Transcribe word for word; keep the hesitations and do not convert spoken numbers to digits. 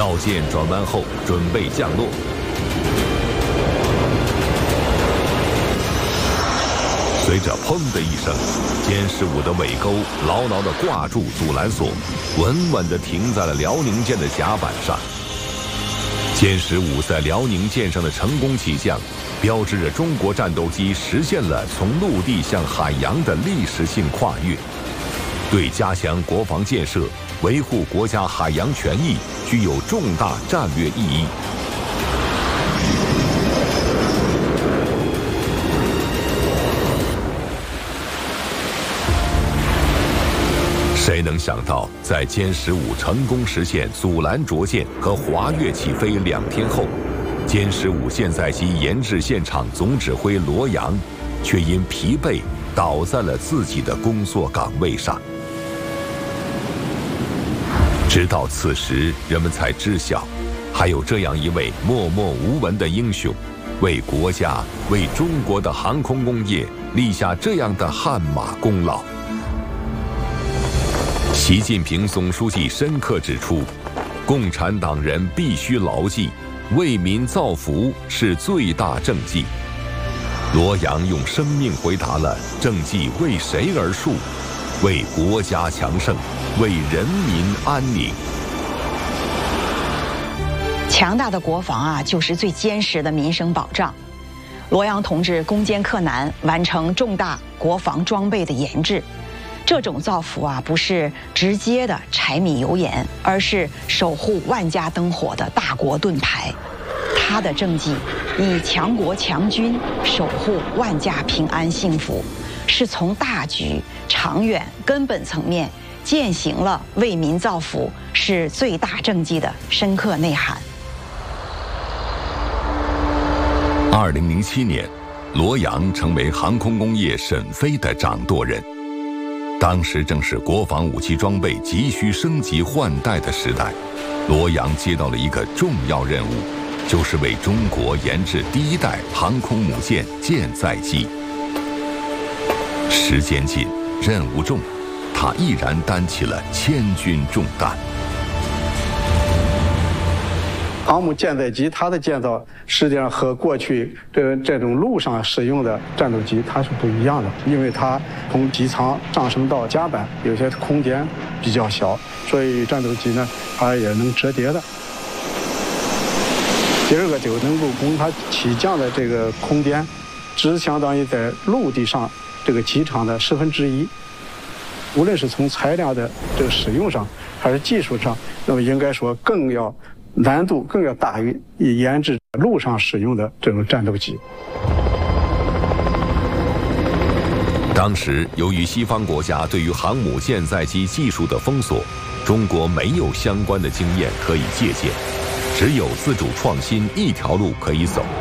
绕舰转弯后，准备降落。随着“砰”的一声，歼十五的尾钩牢牢地挂住阻拦索，稳稳地停在了辽宁舰的甲板上。歼十五在辽宁舰上的成功起降，标志着中国战斗机实现了从陆地向海洋的历史性跨越，对加强国防建设、维护国家海洋权益具有重大战略意义。谁能想到，在歼十五成功实现阻拦着舰和滑跃起飞两天后，歼十五舰载机研制现场总指挥罗阳，却因疲惫倒在了自己的工作岗位上。直到此时，人们才知晓，还有这样一位默默无闻的英雄，为国家、为中国的航空工业立下这样的汗马功劳。习近平总书记深刻指出，共产党人必须牢记，为民造福是最大政绩。罗阳用生命回答了政绩为谁而树，为国家强盛，为人民安宁。 强大的国防啊，就是最坚实的民生保障。罗阳同志攻坚克难，完成重大国防装备的研制。这种造福啊，不是直接的柴米油盐，而是守护万家灯火的大国盾牌。他的政绩以强国强军守护万家平安幸福，是从大局、长远、根本层面践行了为民造福是最大政绩的深刻内涵。 二零零七年，罗阳成为航空工业沈飞的掌舵人。当时正是国防武器装备急需升级换代的时代，罗阳接到了一个重要任务，就是为中国研制第一代航空母舰舰载机。时间紧，任务重，他毅然担起了千钧重担。 航母舰载机它的建造实际上和过去这这种陆上使用的战斗机它是不一样的，因为它从机舱上升到甲板有些空间比较小，所以战斗机呢它也能折叠的。第二个就能够供它起降的这个空间，只相当于在陆地上这个机场的十分之一。无论是从材料的这个使用上，还是技术上，那么应该说更要。难度更要大于研制陆上使用的这种战斗机。 当时，由于西方国家对于航母舰载机技术的封锁，中国没有相关的经验可以借鉴，只有自主创新一条路可以走。